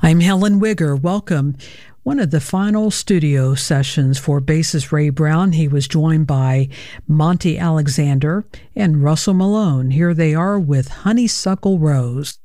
I'm Helen Wigger. Welcome. One of the final studio sessions for bassist Ray Brown, he was joined by Monty Alexander and Russell Malone. Here they are with Honeysuckle Rose.